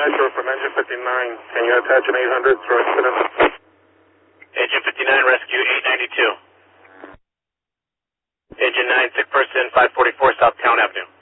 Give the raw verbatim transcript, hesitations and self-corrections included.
Metro from Engine fifty-nine. Can you attach an eight hundred through incident? Engine fifty-nine, rescue eight ninety-two. Engine nine, sick person, five forty-four South Town Avenue.